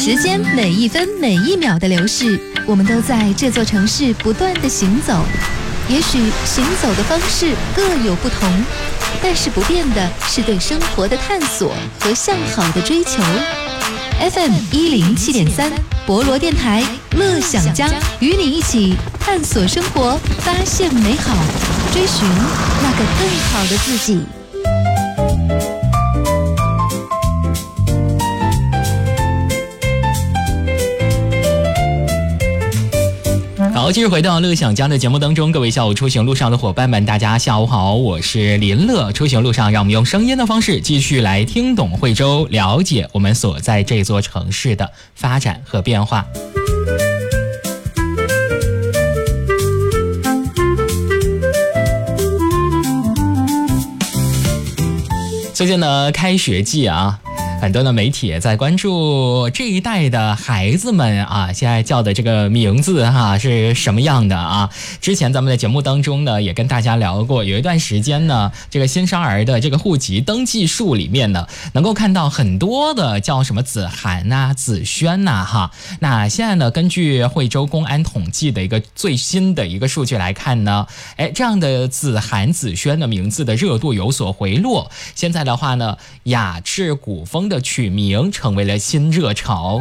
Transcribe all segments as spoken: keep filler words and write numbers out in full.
时间每一分每一秒的流逝，我们都在这座城市不断的行走。也许行走的方式各有不同，但是不变的是对生活的探索和向好的追求。F M 一零七点三，博罗电台，乐享家，与你一起探索生活，发现美好，追寻那个更好的自己。 好，继续回到乐享家的节目当中，各位下午出行路上的伙伴们，大家下午好，我是林乐。出行路上，让我们用声音的方式继续来听懂惠州，了解我们所在这座城市的发展和变化。最近呢，开学季啊。很多的媒体也在关注这一代的孩子们啊，现在叫的这个名字哈、啊、是什么样的啊？之前咱们的节目当中呢，也跟大家聊过，有一段时间呢，这个新生儿的这个户籍登记数里面呢，能够看到很多的叫什么子涵呐、子轩呐哈。那现在呢，根据惠州公安统计的一个最新的一个数据来看呢，哎，这样的子涵、子轩的名字的热度有所回落。现在的话呢，雅致古风的取名成为了新热潮。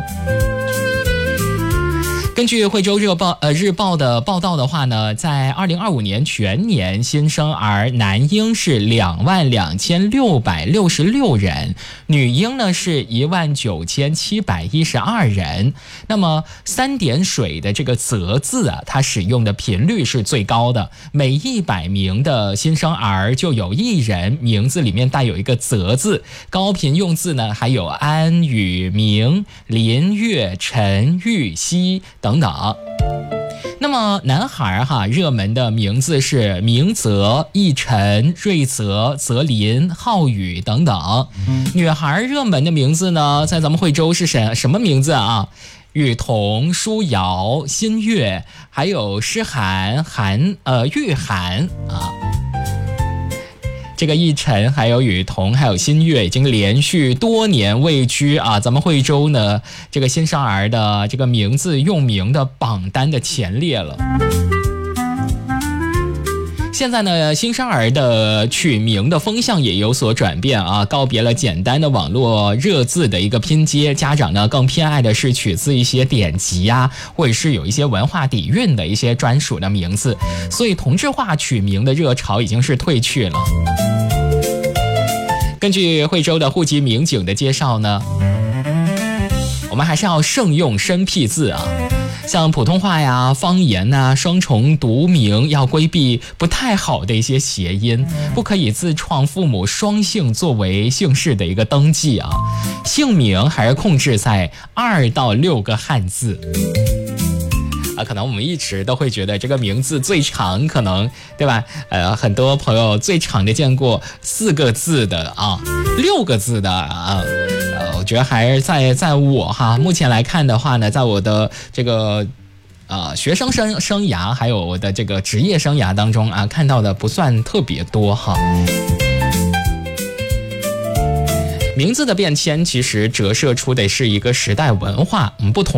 根据惠州日报呃日报的报道的话呢，在二零二五年全年新生儿男婴是两万两千六百六十六人，女婴呢是一万九千七百一十二人。那么三点水的这个泽字啊，它使用的频率是最高的，每一百名的新生儿就有一人名字里面带有一个泽字。高频用字呢还有安、宇、明、林、月、陈、玉、熙等等。那么男孩哈热门的名字是明泽、义晨、瑞泽、泽林、浩宇等等。女孩热门的名字呢，在咱们惠州是什什么名字啊？雨桐、舒瑶、新月，还有诗涵、涵呃玉涵啊。这个义晨还有雨桐还有新月已经连续多年位居啊咱们惠州呢这个新生儿的这个名字用名的榜单的前列了。现在呢，新生儿的取名的风向也有所转变啊，告别了简单的网络热字的一个拼接，家长呢更偏爱的是取自一些典籍啊，或者是有一些文化底蕴的一些专属的名字，所以同质化取名的热潮已经是退去了。根据惠州的户籍民警的介绍呢，我们还是要慎用生僻字啊。像普通话呀、方言呐、双重读名要规避不太好的一些谐音，不可以自创父母双姓作为姓氏的一个登记啊。姓名还是控制在二到六个汉字。啊，可能我们一直都会觉得这个名字最长，可能对吧？呃，很多朋友最长的见过四个字的啊，六个字的啊。呃，我觉得还是在在我哈，目前来看的话呢，在我的这个呃学生生生涯，还有我的这个职业生涯当中啊，看到的不算特别多哈。名字的变迁其实折射出的是一个时代文化，我们不同